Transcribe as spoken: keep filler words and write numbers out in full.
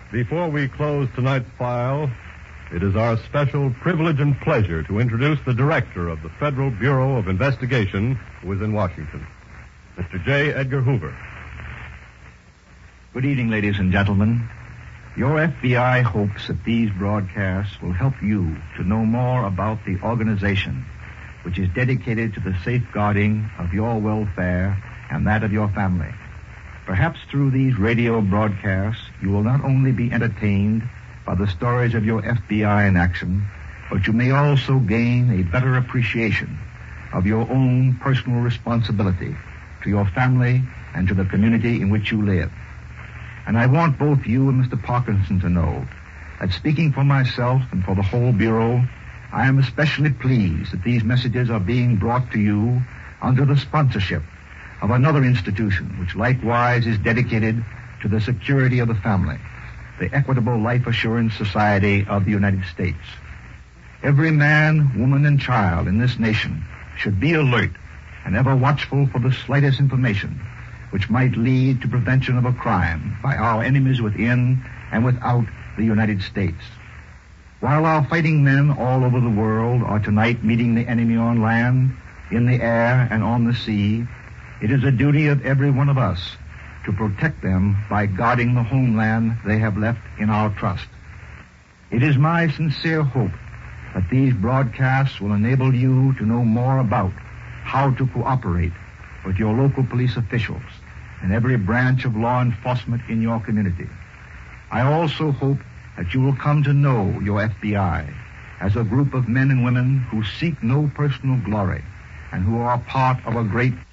Before we close tonight's file, it is our special privilege and pleasure to introduce the director of the Federal Bureau of Investigation, who is in Washington, Mister J. Edgar Hoover. Good evening, ladies and gentlemen. Your F B I hopes that these broadcasts will help you to know more about the organization which is dedicated to the safeguarding of your welfare and that of your family. Perhaps through these radio broadcasts, you will not only be entertained by the stories of your F B I in action, but you may also gain a better appreciation of your own personal responsibility to your family and to the community in which you live. And I want both you and Mister Parkinson to know that, speaking for myself and for the whole Bureau, I am especially pleased that these messages are being brought to you under the sponsorship of another institution which likewise is dedicated to the security of the family, the Equitable Life Assurance Society of the United States. Every man, woman, and child in this nation should be alert and ever watchful for the slightest information which might lead to prevention of a crime by our enemies within and without the United States. While our fighting men all over the world are tonight meeting the enemy on land, in the air, and on the sea, it is a duty of every one of us to protect them by guarding the homeland they have left in our trust. It is my sincere hope that these broadcasts will enable you to know more about how to cooperate with your local police officials and every branch of law enforcement in your community. I also hope that you will come to know your F B I as a group of men and women who seek no personal glory and who are part of a great